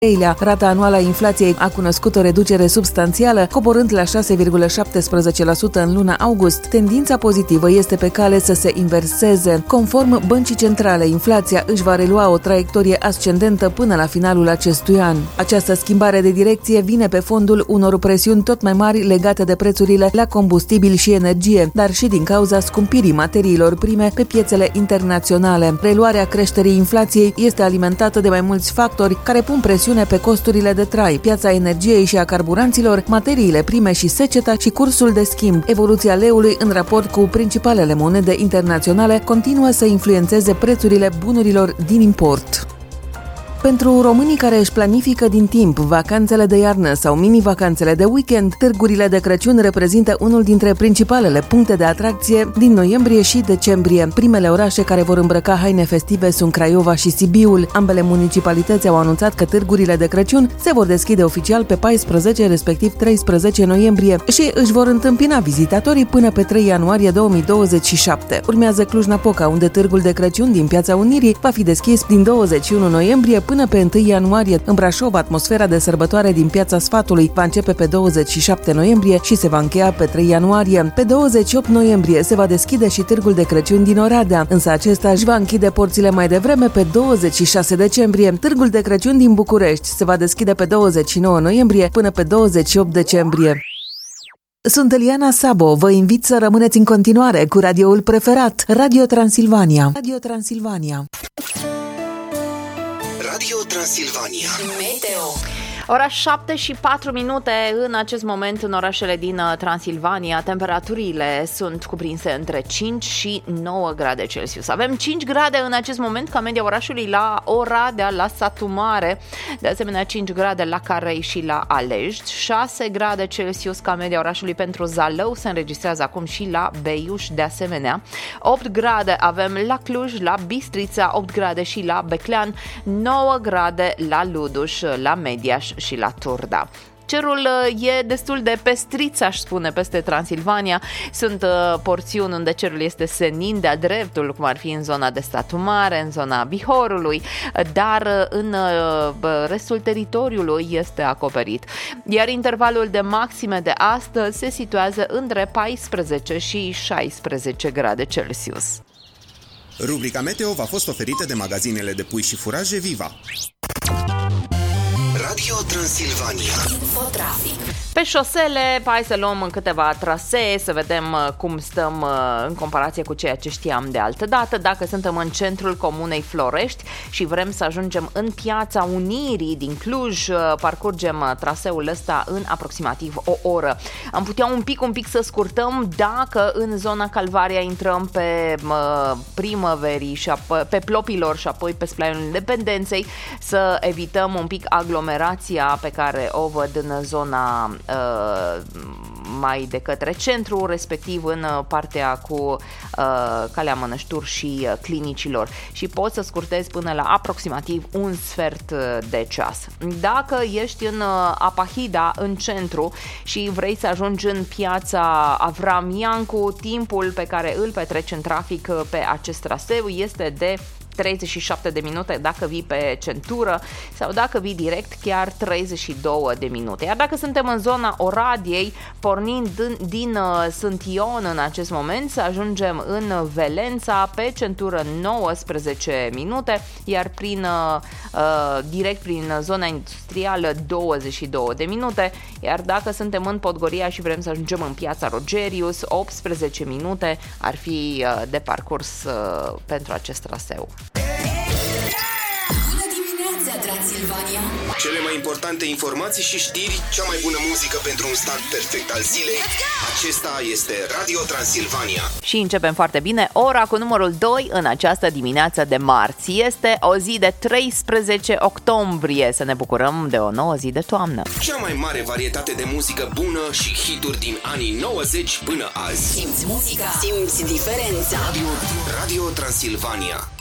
treilea. Rata anuală a inflației a cunoscut o reducere substanțială, coborând la 6,17% în luna august. Tendința pozitivă este pe cale să se inverseze. Conform Băncii Centrale, inflația își va relua o traiectorie ascendentă până la finalul acestui an. Această schimbare de direcție vine pe fondul unor presiuni tot mai mari legate de prețurile la combustibil și energie, dar și din cauza scumpirii materiilor prime pe piețele internaționale. Reluarea creșterii inflației este alimentată de mai mulți factori care pun presiune pe costurile de trai, piața energiei și a carburanților, materiile prime și seceta și cursul de schimb. Evoluția leului în raport cu principalele monede internaționale continuă să influențeze prețurile bunurilor din import. Pentru românii care își planifică din timp vacanțele de iarnă sau mini-vacanțele de weekend, târgurile de Crăciun reprezintă unul dintre principalele puncte de atracție din noiembrie și decembrie. Primele orașe care vor îmbrăca haine festive sunt Craiova și Sibiul. Ambele municipalități au anunțat că târgurile de Crăciun se vor deschide oficial pe 14, respectiv 13 noiembrie și își vor întâmpina vizitatorii până pe 3 ianuarie 2027. Urmează Cluj-Napoca, unde târgul de Crăciun din Piața Unirii va fi deschis din 21 noiembrie până pe 1 ianuarie. În Brașov, atmosfera de sărbătoare din Piața Sfatului va începe pe 27 noiembrie și se va încheia pe 3 ianuarie. Pe 28 noiembrie se va deschide și târgul de Crăciun din Oradea, însă acesta își va închide porțile mai devreme pe 26 decembrie. Târgul de Crăciun din București se va deschide pe 29 noiembrie până pe 28 decembrie. Sunt Eliana Sabo, vă invit să rămâneți în continuare cu radioul preferat, Radio Transilvania. Radio Transilvania. Radio Transilvania. Meteo. Ora 7 și 4 minute în acest moment în orașele din Transilvania. Temperaturile sunt cuprinse între 5 și 9 grade Celsius. Avem 5 grade în acest moment ca media orașului la Oradea, la Satu Mare, de asemenea 5 grade la Carei și la Alești, 6 grade Celsius ca media orașului pentru Zalău, se înregistrează acum și la Beiuș de asemenea, 8 grade avem la Cluj, la Bistrița, 8 grade și la Beclean, 9 grade la Luduș, la Mediaș și la Turda. Cerul e destul de pestriț, aș spune, peste Transilvania. Sunt porțiuni unde cerul este senin de-a dreptul, cum ar fi în zona de Satu Mare, în zona Bihorului, dar în restul teritoriului este acoperit. Iar intervalul de maxime de astăzi se situează între 14 și 16 grade Celsius. Rubrica Meteo v-a fost oferită de magazinele de pui și furaje Viva. Radio Transilvania. Infotrafic. Pe șosele, hai să luăm în câteva trasee, să vedem cum stăm în comparație cu ceea ce știam de altă dată. Dacă suntem în centrul comunei Florești și vrem să ajungem în Piața Unirii din Cluj, parcurgem traseul ăsta în aproximativ o oră. Am putea un pic să scurtăm dacă în zona Calvaria intrăm pe Primăverii și pe Plopilor și apoi pe Splaiul Independenței, să evităm un pic aglomerația pe care o văd în zona mai de către centru, respectiv în partea cu Calea Mănăștur și clinicilor, și poți să scurtezi până la aproximativ un sfert de ceas. Dacă ești în Apahida, în centru, și vrei să ajungi în Piața Avram Iancu, timpul pe care îl petreci în trafic pe acest traseu este de 37 de minute dacă vii pe centură, sau dacă vii direct chiar 32 de minute. Iar dacă suntem în zona Oradiei, pornind din Sânt Ion în acest moment, să ajungem în Velența pe centură 19 minute, iar direct prin zona industrială 22 de minute, iar dacă suntem în Podgoria și vrem să ajungem în Piața Rogerius, 18 minute ar fi de parcurs pentru acest traseu. Bună dimineața, Transilvania! Cele mai importante informații și știri, cea mai bună muzică pentru un start perfect al zilei. Acesta este Radio Transilvania. Și începem foarte bine ora cu numărul 2 în această dimineață de marți. Este o zi de 13 octombrie. Să ne bucurăm de o nouă zi de toamnă. Cea mai mare varietate de muzică bună și hituri din anii 90 până azi. Simți muzica, simți diferența. Radio Transilvania.